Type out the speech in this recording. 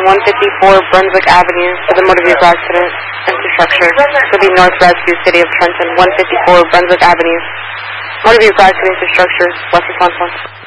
154 Brunswick Avenue for the motor vehicle accident. Infrastructure for the North Rescue City of Trenton, 154 Brunswick Avenue. Motor vehicle accident infrastructure, West Wisconsin.